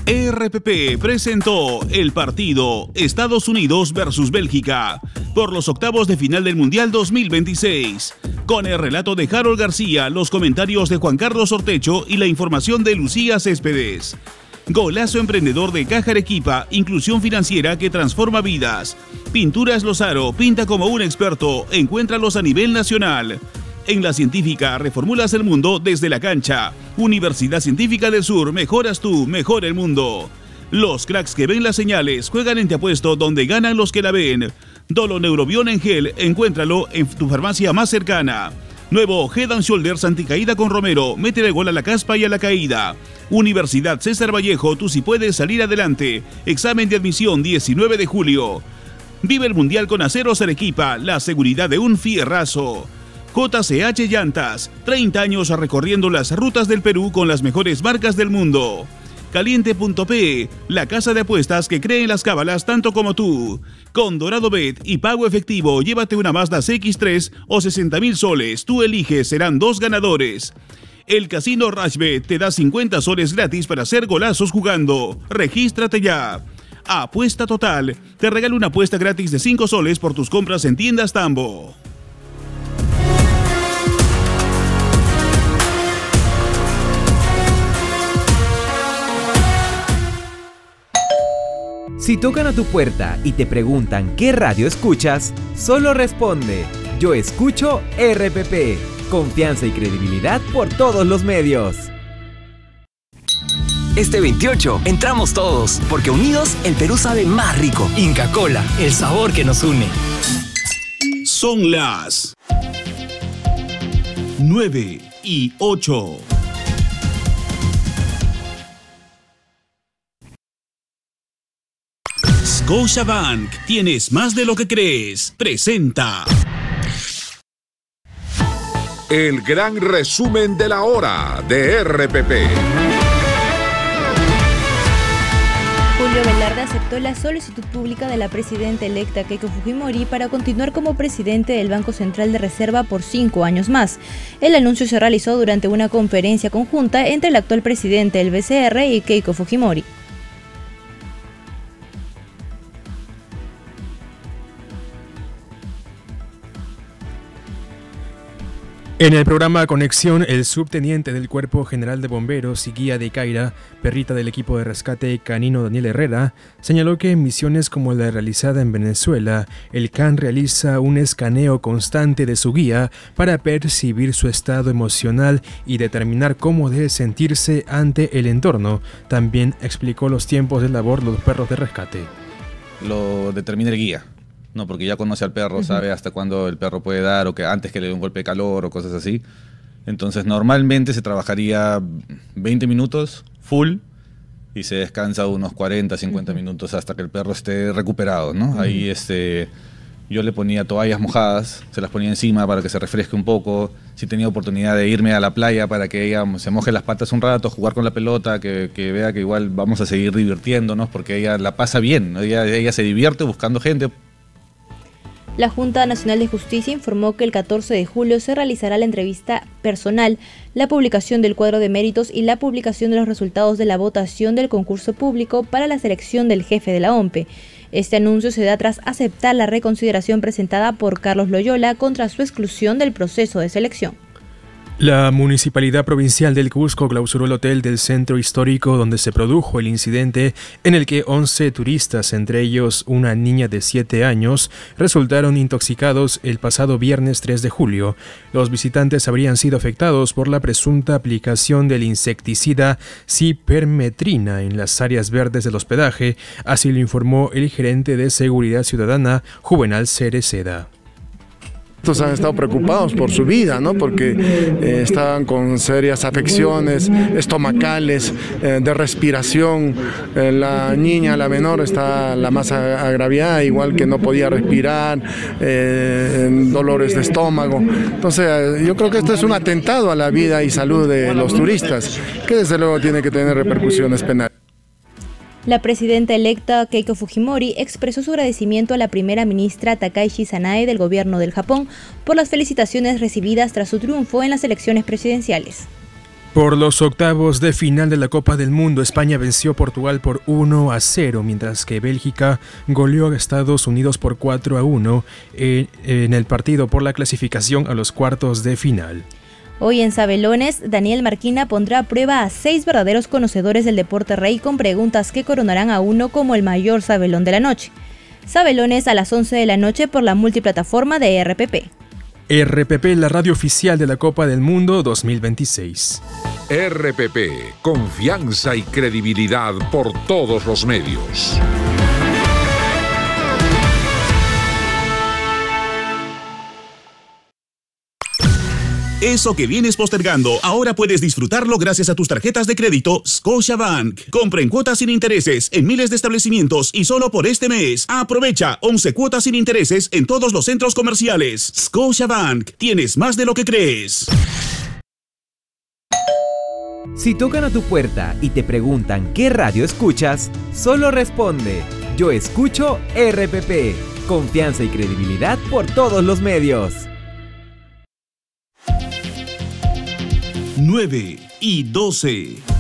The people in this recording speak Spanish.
RPP presentó el partido Estados Unidos versus Bélgica por los octavos de final del Mundial 2026. Con el relato de Harold García, los comentarios de Juan Carlos Ortecho y la información de Lucía Céspedes. Golazo emprendedor de Caja Arequipa, inclusión financiera que transforma vidas. Pinturas Lozaro, pinta como un experto, encuéntralos a nivel nacional. En La Científica, reformulas el mundo desde la cancha. Universidad Científica del Sur, mejoras tú, mejora el mundo. Los cracks que ven las señales juegan en Te Apuesto, donde ganan los que la ven. Dolo Neurobión en gel, encuéntralo en tu farmacia más cercana. Nuevo Head & Shoulders anticaída con Romero, métele gol a la caspa y a la caída. Universidad César Vallejo, tú sí puedes salir adelante. Examen de admisión 19 de julio. Vive el Mundial con Aceros Arequipa, la seguridad de un fierrazo. JCH Llantas, 30 años recorriendo las rutas del Perú con las mejores marcas del mundo. Caliente.pe, la casa de apuestas que cree en las cábalas tanto como tú. Con Dorado Bet y pago efectivo, llévate una Mazda CX-3 o 60,000 soles. Tú eliges, serán 2 ganadores. El Casino Rashbet te da 50 soles gratis para hacer golazos jugando. Regístrate ya. Apuesta Total, te regala una apuesta gratis de 5 soles por tus compras en tiendas Tambo. Si tocan a tu puerta y te preguntan qué radio escuchas, solo responde: yo escucho RPP. Confianza y credibilidad por todos los medios. Este 28 entramos todos, porque unidos el Perú sabe más rico. Inca Kola, el sabor que nos une. Son las 9:08. Scotiabank, tienes más de lo que crees. Presenta el gran resumen de la hora de RPP. Julio Velarde aceptó la solicitud pública de la presidenta electa Keiko Fujimori para continuar como presidente del Banco Central de Reserva por 5 años más. El anuncio se realizó durante una conferencia conjunta entre el actual presidente del BCR y Keiko Fujimori. En el programa Conexión, el subteniente del Cuerpo General de Bomberos y guía de Caira, perrita del equipo de rescate canino Daniel Herrera, señaló que en misiones como la realizada en Venezuela, el CAN realiza un escaneo constante de su guía para percibir su estado emocional y determinar cómo debe sentirse ante el entorno. También explicó los tiempos de labor de los perros de rescate. Lo determina el guía. No, porque ya conoce al perro, sabe hasta cuándo el perro puede dar, o que antes que le dé un golpe de calor o cosas así. Entonces, normalmente se trabajaría 20 minutos full y se descansa unos 40, 50 minutos hasta que el perro esté recuperado, ¿no? Ahí yo le ponía toallas mojadas, se las ponía encima para que se refresque un poco. Si tenía oportunidad de irme a la playa para que ella se moje las patas un rato, jugar con la pelota, que vea que igual vamos a seguir divirtiéndonos, porque ella la pasa bien, ¿no? Ella se divierte buscando gente. La Junta Nacional de Justicia informó que el 14 de julio se realizará la entrevista personal, la publicación del cuadro de méritos y la publicación de los resultados de la votación del concurso público para la selección del jefe de la OMPE. Este anuncio se da tras aceptar la reconsideración presentada por Carlos Loyola contra su exclusión del proceso de selección. La Municipalidad Provincial del Cusco clausuró el hotel del centro histórico donde se produjo el incidente en el que 11 turistas, entre ellos una niña de 7 años, resultaron intoxicados el pasado viernes 3 de julio. Los visitantes habrían sido afectados por la presunta aplicación del insecticida cipermetrina en las áreas verdes del hospedaje, así lo informó el gerente de Seguridad Ciudadana, Juvenal Cereceda. Estos han estado preocupados por su vida, ¿no? Porque estaban con serias afecciones estomacales, de respiración. La niña, la menor, está la más agraviada, igual que no podía respirar, dolores de estómago. Entonces, yo creo que esto es un atentado a la vida y salud de los turistas, que desde luego tiene que tener repercusiones penales. La presidenta electa Keiko Fujimori expresó su agradecimiento a la primera ministra Takaichi Sanae del gobierno del Japón por las felicitaciones recibidas tras su triunfo en las elecciones presidenciales. Por los octavos de final de la Copa del Mundo, España venció a Portugal por 1-0, mientras que Bélgica goleó a Estados Unidos por 4-1 en el partido por la clasificación a los cuartos de final. Hoy en Sabelones, Daniel Marquina pondrá a prueba a 6 verdaderos conocedores del deporte rey con preguntas que coronarán a uno como el mayor sabelón de la noche. Sabelones a las 11 de la noche por la multiplataforma de RPP. RPP, la radio oficial de la Copa del Mundo 2026. RPP, confianza y credibilidad por todos los medios. Eso que vienes postergando, ahora puedes disfrutarlo gracias a tus tarjetas de crédito Scotiabank. Compra en cuotas sin intereses en miles de establecimientos y solo por este mes. Aprovecha 11 cuotas sin intereses en todos los centros comerciales. Scotiabank, tienes más de lo que crees. Si tocan a tu puerta y te preguntan qué radio escuchas, solo responde: yo escucho RPP. Confianza y credibilidad por todos los medios. 9:12.